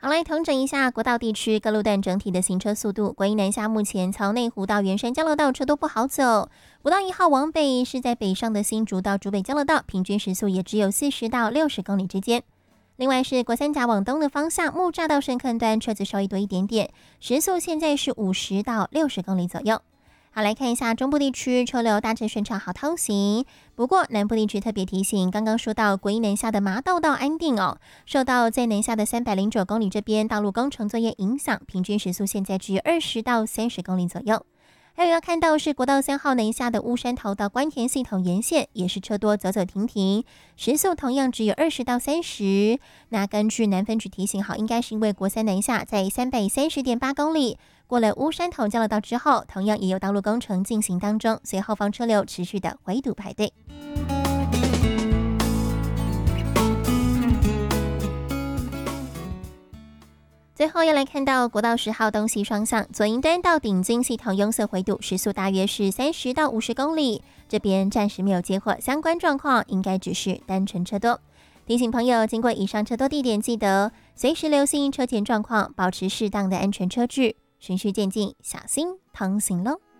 好，来统整一下国道地区各路段整体的行车速度。国一南下目前从内湖到圆山交流道车都不好走，国道1号往北是在北上的新竹到竹北交流道，平均时速也只有40到60公里之间。另外是国三甲往东的方向，木栅到深坑段车子稍微多一点点，时速现在是50到60公里左右。好，来看一下中部地区车流大致顺畅好通行，不过南部地区特别提醒，刚刚说到国一南下的麻道到安定受到在南下的309公里这边道路工程作业影响，平均时速现在只有20到30公里左右。还有要看到是国道3号南下的乌山头到关田系统沿线，也是车多走走停停，时速同样只有20到30。那根据南分局提醒，应该是因为国三南下在330.8公里过了乌山头交流道之后，同样也有道路工程进行当中，所以后方车流持续的围堵排队。最后要来看到国道10号东西双向左营端到顶金系统拥塞回堵，时速大约是30到50公里，这边暂时没有接获相关状况，应该只是单纯车多。提醒朋友，经过以上车多地点，记得随时留心车前状况，保持适当的安全车距，循序渐进，小心通行咯。